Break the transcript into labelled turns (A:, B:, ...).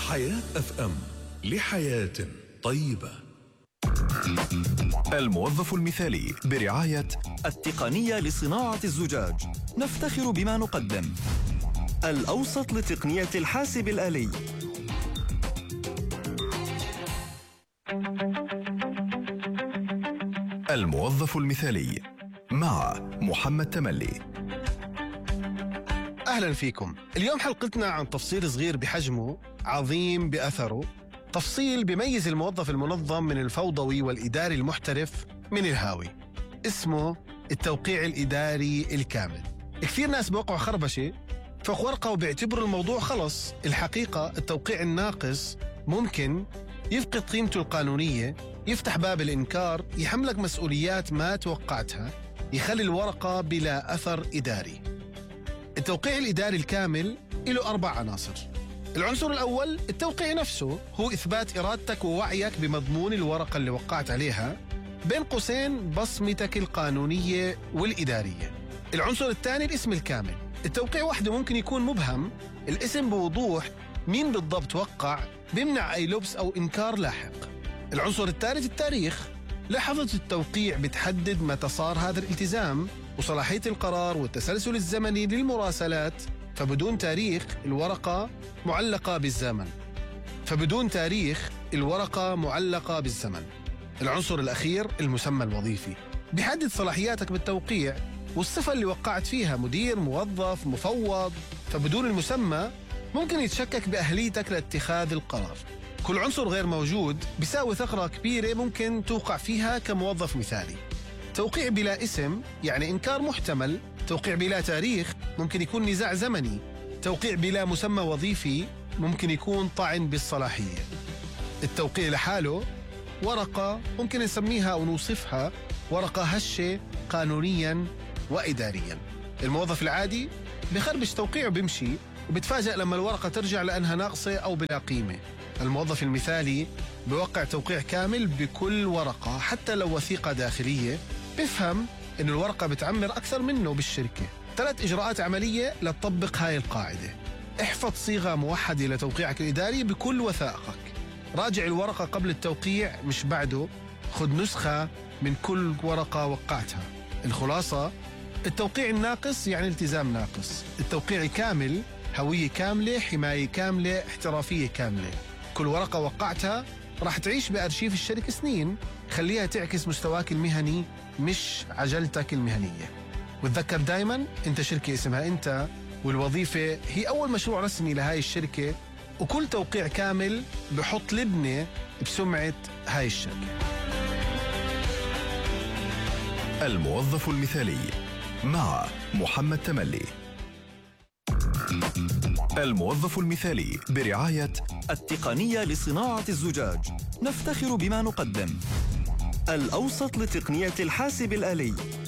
A: حياة اف ام، لحياة طيبة.
B: الموظف المثالي برعاية
C: التقنية لصناعة الزجاج. نفتخر بما نقدم. الأوسط لتقنية الحاسب الآلي.
B: الموظف المثالي مع محمد تملي.
D: أهلا فيكم. اليوم حلقتنا عن تفصيل صغير بحجمه عظيم بأثره، تفصيل بيميز الموظف المنظم من الفوضوي والإداري المحترف من الهاوي. اسمه التوقيع الإداري الكامل. كثير ناس بوقعوا خربشة فوق ورقة وبيعتبروا الموضوع خلص. الحقيقة التوقيع الناقص ممكن يفقد قيمته القانونية، يفتح باب الإنكار، يحملك مسؤوليات ما توقعتها، يخلي الورقة بلا أثر إداري. التوقيع الإداري الكامل له 4 عناصر. العنصر الأول التوقيع نفسه، هو إثبات إرادتك ووعيك بمضمون الورقة اللي وقعت عليها، بين قوسين بصمتك القانونية والإدارية. العنصر الثاني الاسم الكامل. التوقيع وحده ممكن يكون مبهم، الاسم بوضوح مين بالضبط وقع بيمنع أي لبس أو إنكار لاحق. العنصر الثالث التاريخ. لحظة التوقيع بتحدد متى صار هذا الالتزام وصلاحية القرار والتسلسل الزمني للمراسلات، فبدون تاريخ الورقة معلقة بالزمن. العنصر الأخير المسمى الوظيفي، بيحدد صلاحياتك بالتوقيع والصفة اللي وقعت فيها، مدير، موظف، مفوض، فبدون المسمى ممكن يتشكك بأهليتك لاتخاذ القرار. كل عنصر غير موجود بيساوي ثغرة كبيرة ممكن توقع فيها كموظف مثالي. توقيع بلا اسم يعني إنكار محتمل، توقيع بلا تاريخ ممكن يكون نزاع زمني، توقيع بلا مسمى وظيفي ممكن يكون طعن بالصلاحية. التوقيع لحاله ورقة ممكن نسميها أو نوصفها ورقة هشة قانونيا وإداريا. الموظف العادي بخربش توقيعه بيمشي وبتفاجأ لما الورقة ترجع لأنها ناقصة أو بلا قيمة. الموظف المثالي بيوقع توقيع كامل بكل ورقة، حتى لو وثيقة داخلية، بفهم إن الورقة بتعمر أكثر منه بالشركة. 3 إجراءات عملية لتطبق هاي القاعدة. احفظ صيغة موحدة لتوقيعك الإداري بكل وثائقك. راجع الورقة قبل التوقيع مش بعده. خذ نسخة من كل ورقة وقعتها. الخلاصة، التوقيع الناقص يعني التزام ناقص، التوقيع الكامل هوية كاملة، حماية كاملة، احترافية كاملة. كل ورقة وقعتها راح تعيش بأرشيف الشركة سنين. خليها تعكس مستواك المهني مش عجلتك المهنية. وتذكر دايما انت شركة اسمها انت، والوظيفة هي أول مشروع رسمي لهاي الشركة، وكل توقيع كامل بحط لبنة بسمعة هاي الشركة.
B: الموظف المثالي مع محمد تملي. الموظف المثالي برعاية
C: التقنية لصناعة الزجاج. نفتخر بما نقدم. الأوسط لتقنية الحاسب الآلي.